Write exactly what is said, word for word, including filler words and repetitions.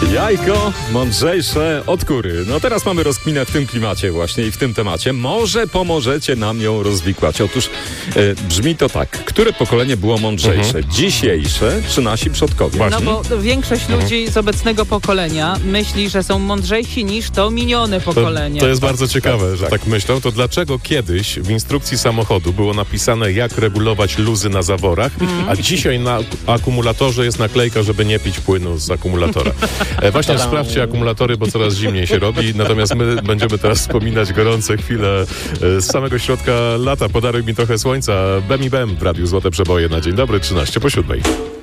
Jajko mądrzejsze od kury. No teraz mamy rozkminę w tym klimacie właśnie i w tym temacie. Może pomożecie nam ją rozwikłać. Otóż e, brzmi to tak. Które pokolenie było mądrzejsze? Mhm. Dzisiejsze czy nasi przodkowie? Właśnie. No bo większość mhm. ludzi z obecnego pokolenia myśli, że są mądrzejsi niż to minione pokolenie. To, to jest bardzo ciekawe, tak, że tak. tak myślą. To dlaczego kiedyś w instrukcji samochodu było napisane, jak regulować luzy na zaworach, mm. a dzisiaj na akumulatorze jest naklejka, żeby nie pić płynu z akumulatora. E, właśnie sprawdźcie akumulatory, bo coraz zimniej się robi. Natomiast my będziemy teraz wspominać gorące chwile z samego środka lata. Podaruj mi trochę słońca. Bem i Bem w Radiu Złote Przeboje na dzień dobry, trzynaście po siódmej.